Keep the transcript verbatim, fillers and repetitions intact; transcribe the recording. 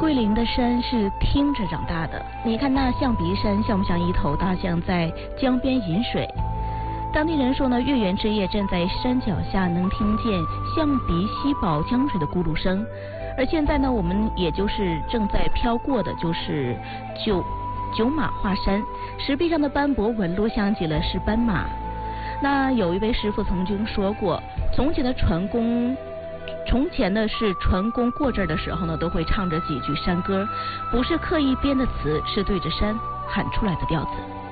桂林的山是听着长大的，你看那象鼻山像不像一头大象在江边饮水？当地人说呢，月圆之夜站在山脚下能听见象鼻吸饱江水的咕噜声。而现在呢，我们也就是正在飘过的就是九九马华山，石壁上的斑驳纹路像极了是斑马。那有一位师傅曾经说过，从前的船工。从前呢，是船工过这儿的时候呢，都会唱着几句山歌，不是刻意编的词，是对着山喊出来的调子。